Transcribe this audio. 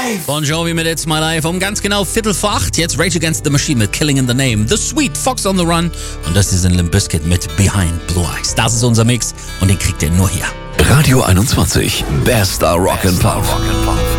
Bon Jovi mit It's My Life um ganz genau 7:45. Jetzt Rage Against the Machine mit Killing in the Name. The Sweet, Fox on the Run. Und das ist ein Limp Bizkit mit Behind Blue Eyes. Das ist unser Mix und den kriegt ihr nur hier. Radio 21, bester Rock'n'Pop.